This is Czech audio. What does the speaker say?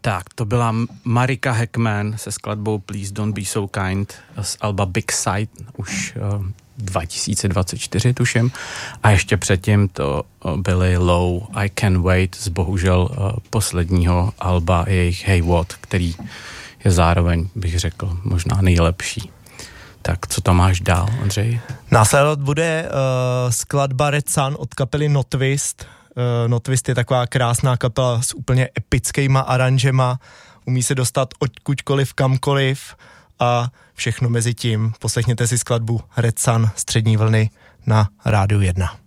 Tak, to byla Marika Heckman se skladbou Please Don't Be So Kind z alba Big Sight už 2024, tuším. A ještě předtím to byly Low, I Can Wait z bohužel posledního alba jejich Hey What, který je zároveň, bych řekl, možná nejlepší. Tak co tam máš dál, Ondřej? Následovat bude skladba Red Sun od kapely No Twist. No Twist je taková krásná kapela s úplně epickýma aranžema, umí se dostat odkudkoliv, kamkoliv a všechno mezi tím. Poslechněte si skladbu Red Sun střední vlny na Rádiu 1.